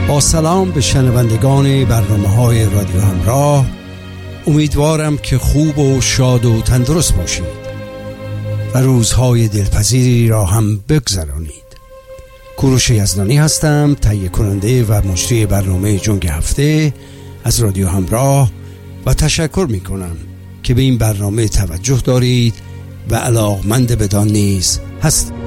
با سلام به شنوندگان برنامه‌های رادیو همراه. امیدوارم که خوب و شاد و تندرست باشید و روزهای دلپذیری را هم بگذرانید. کوروش یزدانی هستم، تهیه کننده و مجری برنامه جنگ هفته از رادیو همراه و تشکر می کنم که به این برنامه توجه دارید و علاقمند بدان نیز هستید.